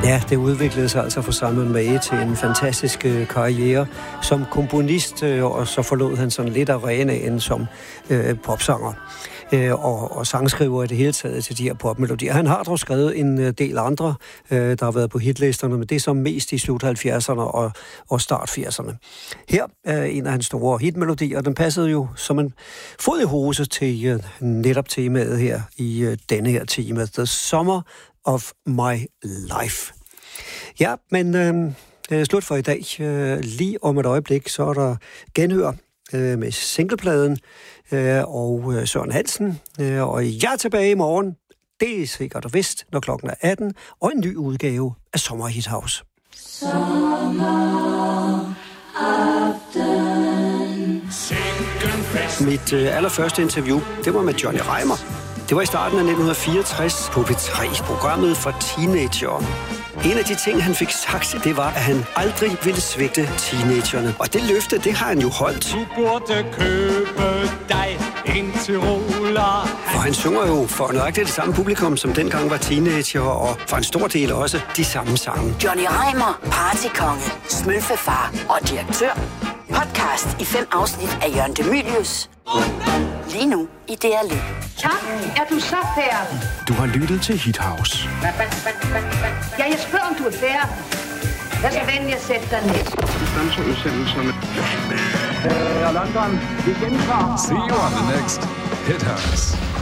Ja, det udviklede sig altså for Simon May til en fantastisk karriere som komponist, og så forlod han sådan lidt arenaen som popsanger og sangskriver i det hele taget til de her popmelodier. Han har dog skrevet en del andre, der har været på hitlisterne, men det er som mest i slut 70'erne og start 80'erne. Her er en af hans store hitmelodier, og den passede jo som en fod i hose til netop temaet her i denne her time, The Summer of My Life. Ja, men slut for i dag. Lige om et øjeblik, så er der genhør med singlepladen og Søren Hansen. Og jeg er tilbage i morgen. Det er sikkert og vist, når klokken er 18, og en ny udgave af Sommer Hit House. Mit allerførste interview, det var med Johnny Reimer. Det var i starten af 1964 på P3, programmet for teenagere. En af de ting, han fik sagt, det var, at han aldrig ville svigte teenagerne. Og det løfte, det har han jo holdt. Du burde købe dig en Tyroler. For han synger jo for nøjagtigt det samme publikum, som dengang var teenager, og for en stor del også de samme sange. Johnny Reimer, partykonge, smølfefar og direktør. Podcast i 5 afsnit af Jørgen De Mylius. Lige nu i DR Lyd. Tak, er du så færdig? Du har lyttet til Hit House. Ja, jeg spørger, om du er færdig. Vær så venlig at sætte dig ned. See you on the next Hit House.